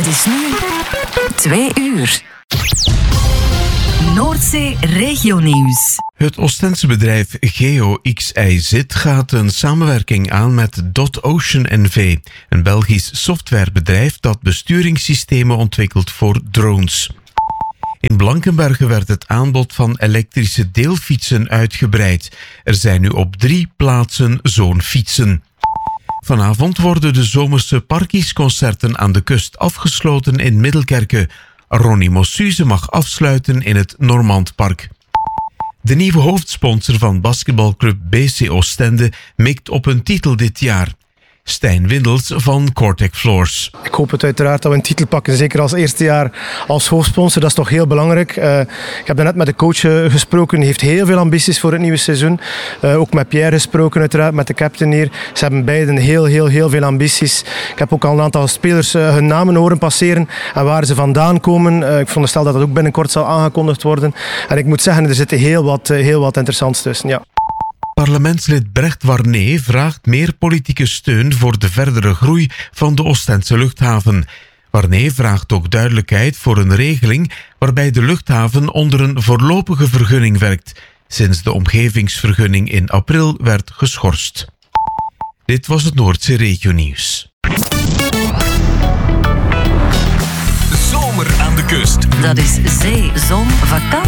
is nu 2 uur. Noordzee Regionieuws. Het Oostense bedrijf GeoXIZ gaat een samenwerking aan met DotOcean NV, een Belgisch softwarebedrijf dat besturingssystemen ontwikkelt voor drones. In Blankenberge werd het aanbod van elektrische deelfietsen uitgebreid. Er zijn nu op 3 plaatsen zo'n fietsen. Vanavond worden de zomerse parkiesconcerten aan de kust afgesloten in Middelkerke. Ronnie Mossuze mag afsluiten in het Normandpark. De nieuwe hoofdsponsor van basketbalclub BC Oostende mikt op een titel dit jaar. Stijn Windels van Cortec Floors. Ik hoop het uiteraard dat we een titel pakken, zeker als eerste jaar als hoofdsponsor. Dat is toch heel belangrijk. Ik heb net met de coach gesproken, die heeft heel veel ambities voor het nieuwe seizoen. Ook met Pierre gesproken, uiteraard, met de captain hier. Ze hebben beiden heel veel ambities. Ik heb ook al een aantal spelers hun namen horen passeren en waar ze vandaan komen. Ik veronderstel dat dat ook binnenkort zal aangekondigd worden. En ik moet zeggen, er zit heel wat interessants tussen, ja. Parlementslid Brecht Warné vraagt meer politieke steun voor de verdere groei van de Oostense luchthaven. Warné vraagt ook duidelijkheid voor een regeling waarbij de luchthaven onder een voorlopige vergunning werkt, sinds de omgevingsvergunning in april werd geschorst. Dit was het Noordzee Regionieuws. Zomer aan de kust. Dat is zee, zon, vakantie.